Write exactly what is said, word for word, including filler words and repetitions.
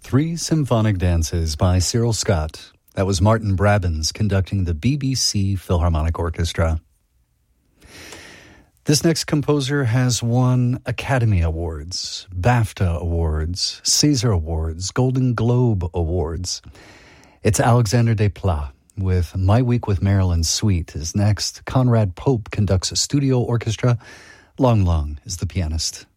Three Symphonic Dances by Cyril Scott. That was Martin Brabbins conducting the B B C Philharmonic Orchestra. This next composer has won Academy Awards, BAFTA Awards, César Awards, Golden Globe Awards. It's Alexander Desplat with My Week with Marilyn Suite is next. Conrad Pope conducts a studio orchestra. Long Long is the pianist.